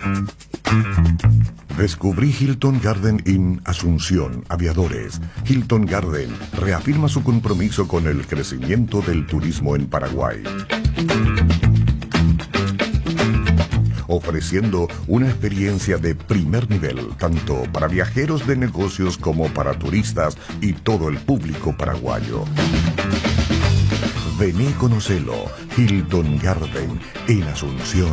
Descubrí Hilton Garden Inn Asunción, Aviadores. Hilton Garden reafirma su compromiso con el crecimiento del turismo en Paraguay, ofreciendo una experiencia de primer nivel, tanto para viajeros de negocios como para turistas y todo el público paraguayo. Vení, conocelo, Hilton Garden en Asunción.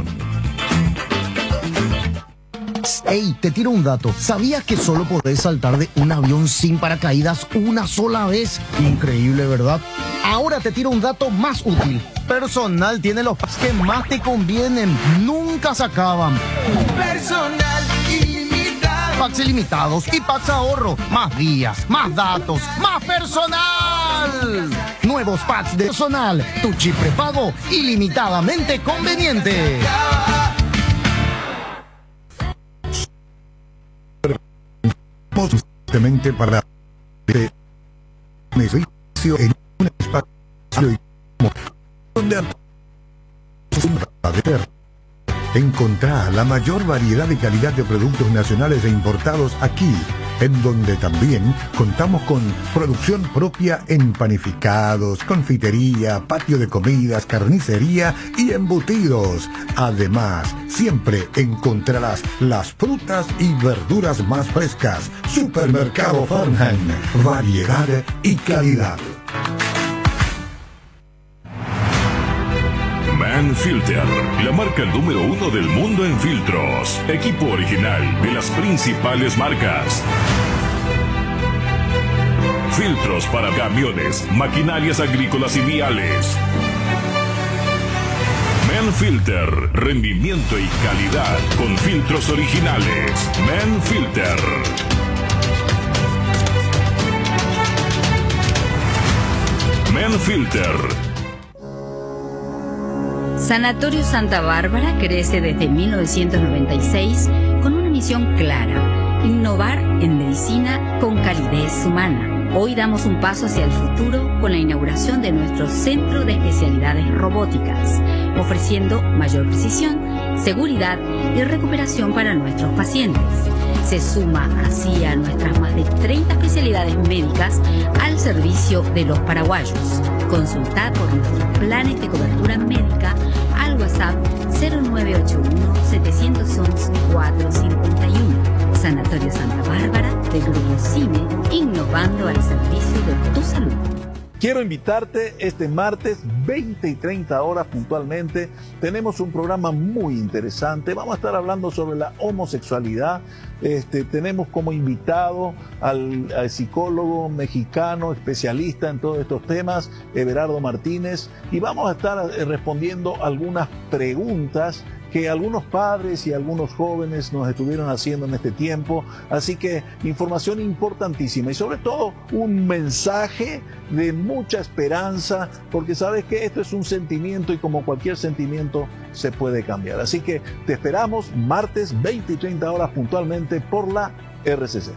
Ey, te tiro un dato. ¿Sabías que solo podés saltar de un avión sin paracaídas una sola vez? Increíble, ¿verdad? Ahora te tiro un dato más útil. Personal tiene los packs que más te convienen. Nunca se acaban. Personal ilimitado. Packs ilimitados y packs ahorro. Más días, más datos, más personal. Nuevos packs de personal. Tu chip prepago ilimitadamente conveniente. Justamente para servicio en un espacio donde encontrá la mayor variedad y calidad de productos nacionales e importados aquí, en donde también contamos con producción propia en panificados, confitería, patio de comidas, carnicería y embutidos. Además, siempre encontrarás las frutas y verduras más frescas. Supermercado Farnham, variedad y calidad. Manfilter, la marca número 1 del mundo en filtros. Equipo original de las principales marcas. Filtros para camiones, maquinarias agrícolas y viales. Manfilter, rendimiento y calidad con filtros originales. Manfilter. Manfilter. Sanatorio Santa Bárbara crece desde 1996 con una misión clara: innovar en medicina con calidez humana. Hoy damos un paso hacia el futuro con la inauguración de nuestro Centro de Especialidades Robóticas, ofreciendo mayor precisión, seguridad y recuperación para nuestros pacientes. Se suma así a nuestras más de 30 especialidades médicas al servicio de los paraguayos. Consultad por nuestros planes de cobertura médica al WhatsApp 0981-711-451. Sanatorio Santa Bárbara del Grupo CIME, innovando al servicio de tu salud. Quiero invitarte este martes 20 y 30 horas puntualmente. Tenemos un programa muy interesante. Vamos a estar hablando sobre la homosexualidad. Tenemos como invitado al psicólogo mexicano especialista en todos estos temas, Everardo Martínez, y vamos a estar respondiendo algunas preguntas que algunos padres y algunos jóvenes nos estuvieron haciendo en este tiempo. Así que información importantísima y sobre todo un mensaje de mucha esperanza, porque sabes que esto es un sentimiento y como cualquier sentimiento se puede cambiar. Así que te esperamos martes 20 y 30 horas puntualmente por la RCC.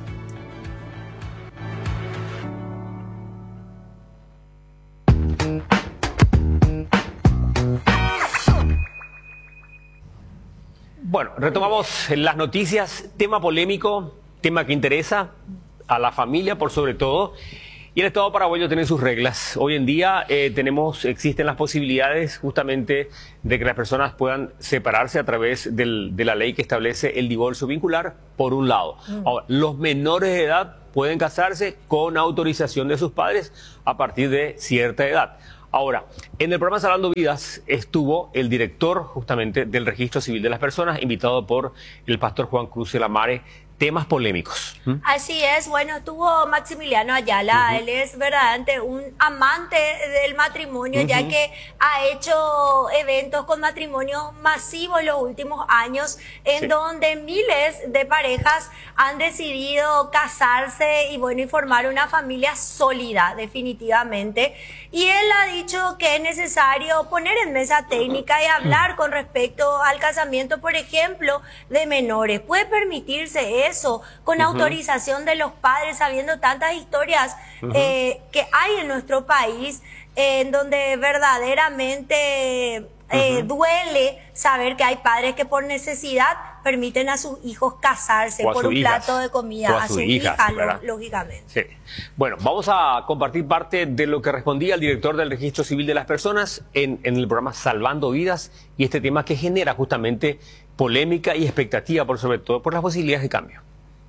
Bueno, retomamos las noticias, tema polémico, tema que interesa a la familia por sobre todo, y el Estado paraguayo tiene sus reglas. Hoy en día existen las posibilidades justamente de que las personas puedan separarse a través de la ley que establece el divorcio vincular, por un lado. Ahora, los menores de edad pueden casarse con autorización de sus padres a partir de cierta edad. Ahora, en el programa Salvando Vidas estuvo el director justamente del Registro Civil de las Personas, invitado por el pastor Juan Cruz de la Mare. Temas polémicos. Así es, bueno, estuvo Maximiliano Ayala, él es verdaderamente un amante del matrimonio, ya que ha hecho eventos con matrimonios masivos en los últimos años, en donde miles de parejas han decidido casarse y bueno, y formar una familia sólida, definitivamente. Y él ha dicho que es necesario poner en mesa técnica y hablar con respecto al casamiento, por ejemplo, de menores. ¿Puede permitirse eso con autorización de los padres, sabiendo tantas historias que hay en nuestro país, en donde verdaderamente duele saber que hay padres que por necesidad permiten a sus hijos casarse O a por sus un hijas. plato de comida, O a sus hijas, ¿verdad? lógicamente. Sí. Bueno, vamos a compartir parte de lo que respondía el director del Registro Civil de las Personas en el programa Salvando Vidas y este tema que genera justamente polémica y expectativa, por sobre todo por las posibilidades de cambio.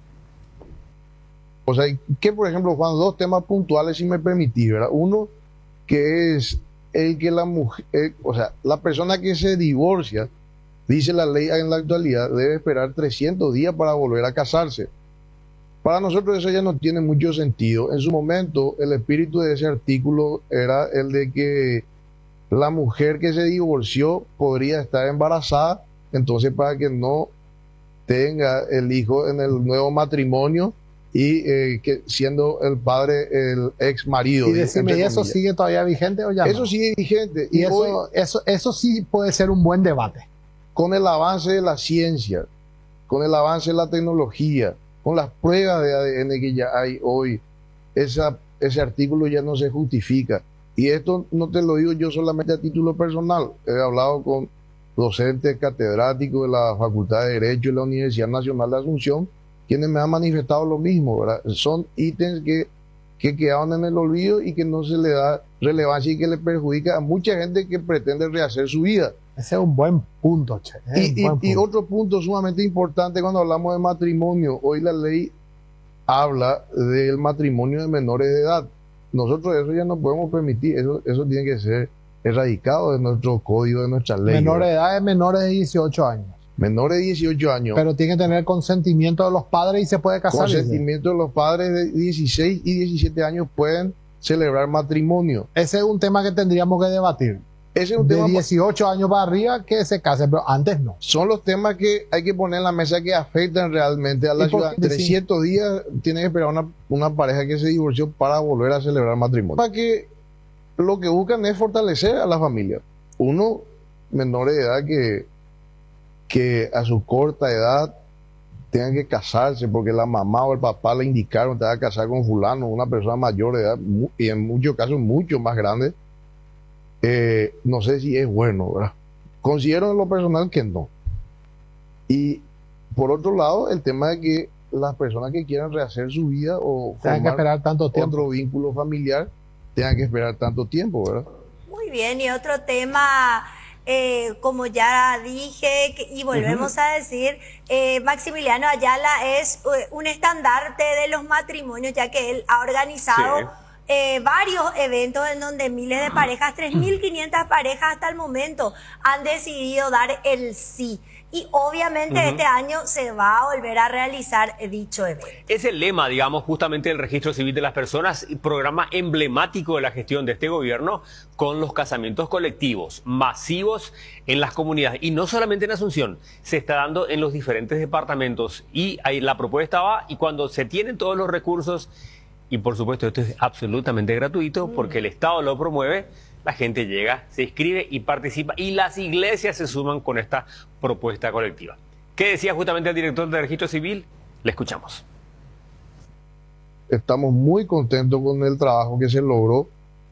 O sea, que por ejemplo, Juan, dos temas puntuales, si me permitís, ¿verdad? Uno, que es el que la mujer, o sea, la persona que se divorcia, dice la ley en la actualidad, debe esperar 300 días para volver a casarse. Para nosotros eso ya no tiene mucho sentido. En su momento, el espíritu de ese artículo era el de que la mujer que se divorció podría estar embarazada, entonces para que no tenga el hijo en el nuevo matrimonio y que siendo el padre el ex marido. Y decime, ¿y eso sigue todavía vigente o ya Eso no? sigue vigente. Y hoy, eso sí puede ser un buen debate. con el avance de la ciencia, con el avance de la tecnología, con las pruebas de ADN que ya hay hoy, ese artículo ya no se justifica. Y esto no te lo digo yo solamente a título personal. He hablado con docentes catedráticos de la Facultad de Derecho de la Universidad Nacional de Asunción, quienes me han manifestado lo mismo, ¿verdad? Son ítems que quedaron en el olvido y que no se le da relevancia y que le perjudica a mucha gente que pretende rehacer su vida. Ese es un buen punto, Che. Y otro punto sumamente importante cuando hablamos de matrimonio, hoy la ley habla del matrimonio de menores de edad. Nosotros eso ya no podemos permitir, eso tiene que ser erradicado de nuestro código, de nuestra ley. Menores de edad es menores de 18 años. Menores de 18 años. Pero tiene que tener consentimiento de los padres y se puede casar. Consentimiento de los padres de 16 y 17 años pueden celebrar matrimonio. Ese es un tema que tendríamos que debatir. Ese es un de tema 18 años para arriba que se casen, pero antes no. Son los temas que hay que poner en la mesa que afectan realmente a la ciudad. 300 días tiene que esperar una pareja que se divorció para volver a celebrar matrimonio. Para que lo que buscan es fortalecer a la familia. Uno, menores de edad que a su corta edad tengan que casarse porque la mamá o el papá le indicaron te vas a casar con fulano, una persona mayor de edad, y en muchos casos mucho más grande. No sé si es bueno, ¿verdad? Considero en lo personal que no. Y por otro lado, el tema de que las personas que quieran rehacer su vida o tengan que esperar tanto tiempo, otro vínculo familiar, tengan que esperar tanto tiempo, ¿verdad? Muy bien, y otro tema, como ya dije y volvemos a decir, Maximiliano Ayala es un estandarte de los matrimonios, ya que él ha organizado... Sí. Varios eventos en donde miles de parejas, 3.500 parejas hasta el momento, han decidido dar el sí. Y obviamente este año se va a volver a realizar dicho evento. Es el lema, digamos, justamente del Registro Civil de las Personas, programa emblemático de la gestión de este gobierno con los casamientos colectivos, masivos en las comunidades. Y no solamente en Asunción, se está dando en los diferentes departamentos. Y ahí la propuesta va, y cuando se tienen todos los recursos... Y por supuesto esto es absolutamente gratuito porque el Estado lo promueve, la gente llega, se inscribe y participa y las iglesias se suman con esta propuesta colectiva. ¿Qué decía justamente el director del Registro Civil? Le escuchamos. Estamos muy contentos con el trabajo que se logró.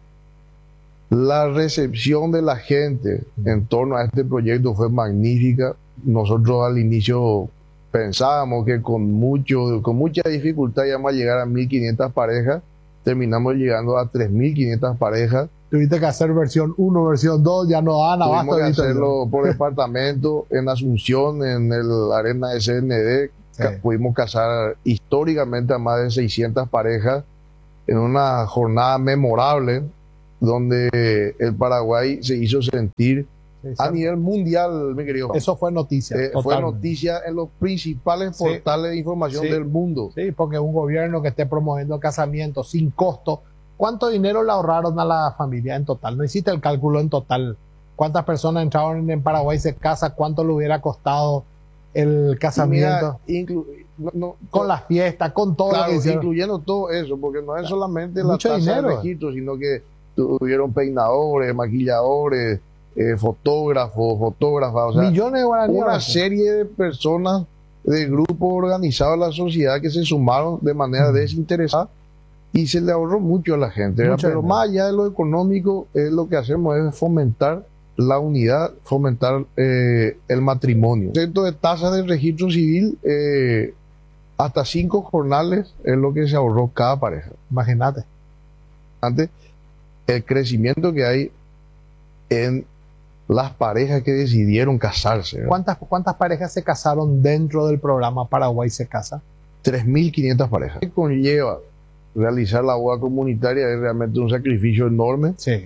La recepción de la gente en torno a este proyecto fue magnífica. Nosotros al inicio pensábamos que con mucha dificultad íbamos a llegar a 1.500 parejas, terminamos llegando a 3.500 parejas. Tuviste que hacer versión 1, versión 2, ya no dan abasto. Tuvimos que hacerlo por departamento, en Asunción, en el Arena SND, sí. Pudimos casar históricamente a más de 600 parejas en una jornada memorable donde el Paraguay se hizo sentir a nivel mundial, mi querido. Eso fue noticia. Fue noticia en los principales portales de información del mundo. Sí, porque un gobierno que esté promoviendo casamientos sin costo, ¿cuánto dinero le ahorraron a la familia en total? No hiciste el cálculo en total. ¿Cuántas personas entraron en Paraguay, se casa? ¿Cuánto le hubiera costado el casamiento? Con las fiestas, con todo. Claro, incluyendo todo eso, porque no es solamente la tasa de registro, sino que tuvieron peinadores, maquilladores, fotógrafos, fotógrafas, o sea, millones de guaraníes, una serie de personas de grupos organizados de la sociedad que se sumaron de manera desinteresada y se le ahorró mucho a la gente. Pero más allá de lo económico, lo que hacemos es fomentar la unidad, fomentar el matrimonio. Dentro de tasas de registro civil, hasta 5 jornales es lo que se ahorró cada pareja. Imagínate. Antes, el crecimiento que hay en las parejas que decidieron casarse. ¿Cuántas parejas se casaron dentro del programa Paraguay se casa? 3.500 parejas. ¿Qué conlleva realizar la boda comunitaria? Es realmente un sacrificio enorme. Sí.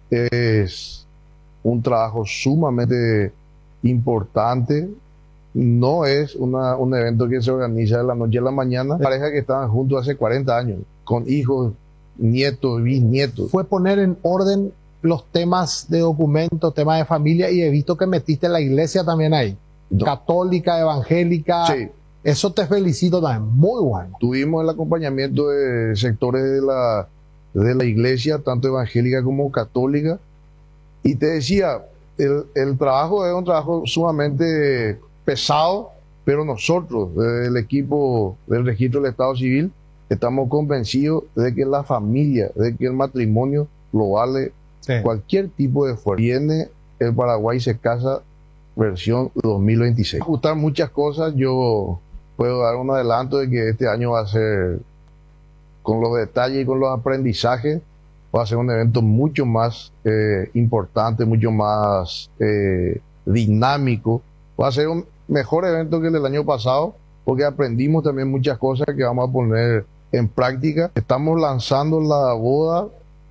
Es un trabajo sumamente importante. No es un evento que se organiza de la noche a la mañana. Parejas que estaban juntos hace 40 años, con hijos, nietos, bisnietos. Fue poner en orden los temas de documentos, temas de familia, y he visto que metiste la iglesia también ahí. No. Católica, evangélica. Sí. Eso te felicito también. Muy bueno. Tuvimos el acompañamiento de sectores de la iglesia, tanto evangélica como católica. Y te decía, el trabajo es un trabajo sumamente pesado, pero nosotros, el equipo del registro del Estado Civil, estamos convencidos de que la familia, de que el matrimonio lo vale cualquier tipo de esfuerzo. Viene el Paraguay se casa versión 2026. Ajustar muchas cosas, yo puedo dar un adelanto de que este año va a ser, con los detalles y con los aprendizajes, va a ser un evento mucho más importante, mucho más dinámico. Va a ser un mejor evento que el del año pasado, porque aprendimos también muchas cosas que vamos a poner en práctica. Estamos lanzando la boda,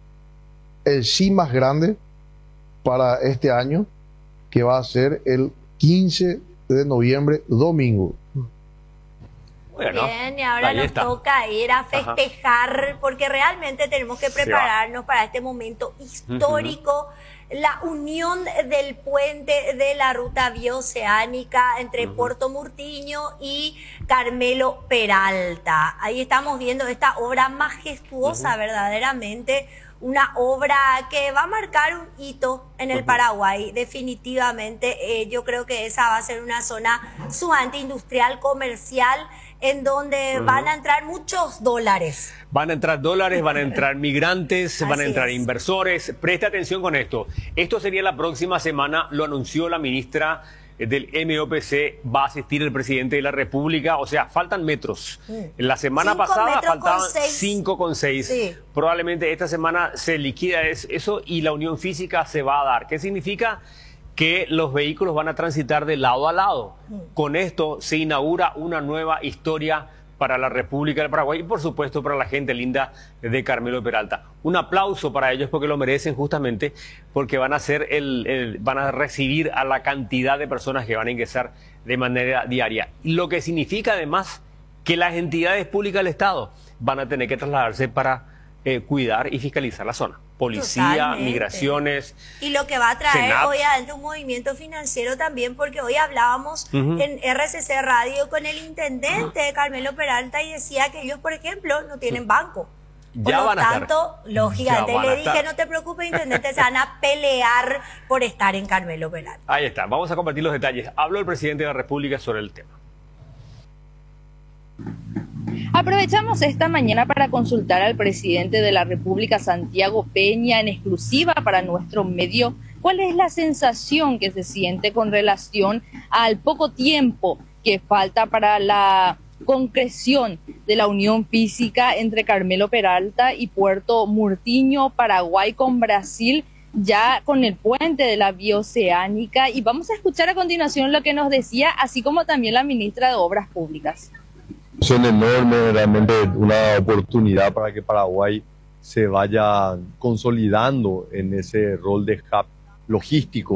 el sí más grande para este año, que va a ser el 15 de noviembre, domingo. Bueno, bien, y ahora nos toca ir a festejar, porque realmente tenemos que prepararnos para este momento histórico, la unión del puente de la ruta bioceánica entre Puerto Murtiño y Carmelo Peralta. Ahí estamos viendo esta obra majestuosa, verdaderamente, una obra que va a marcar un hito en el Paraguay, definitivamente. Yo creo que esa va a ser una zona sumamente industrial, comercial, en donde van a entrar muchos dólares. Van a entrar dólares, van a entrar migrantes, van a entrar inversores. Preste atención con esto. Esto sería la próxima semana, lo anunció la ministra del MOPC, va a asistir el presidente de la República, o sea, faltan metros. La semana pasada faltaban 5,6. Sí. Probablemente esta semana se liquida eso y la unión física se va a dar. ¿Qué significa? Que los vehículos van a transitar de lado a lado. Con esto se inaugura una nueva historia para la República del Paraguay y por supuesto para la gente linda de Carmelo Peralta. Un aplauso para ellos porque lo merecen, justamente porque van a ser van a recibir a la cantidad de personas que van a ingresar de manera diaria. Lo que significa además que las entidades públicas del Estado van a tener que trasladarse para cuidar y fiscalizar la zona. Policía, totalmente. Migraciones. Y lo que va a traer Senat. Hoy adentro un movimiento financiero también, porque hoy hablábamos en RCC Radio con el intendente de Carmelo Peralta y decía que ellos, por ejemplo, no tienen banco. Ya por van lo a tanto, estar. lógicamente, le dije, no te preocupes, intendente, se van a pelear por estar en Carmelo Peralta. Ahí está, vamos a compartir los detalles. Habló el presidente de la República sobre el tema. Aprovechamos esta mañana para consultar al presidente de la República, Santiago Peña, en exclusiva para nuestro medio, cuál es la sensación que se siente con relación al poco tiempo que falta para la concreción de la unión física entre Carmelo Peralta y Puerto Murtiño, Paraguay con Brasil, ya con el puente de la bioceánica. Y vamos a escuchar a continuación lo que nos decía, así como también la ministra de Obras Públicas. Son enormes, realmente una oportunidad para que Paraguay se vaya consolidando en ese rol de hub logístico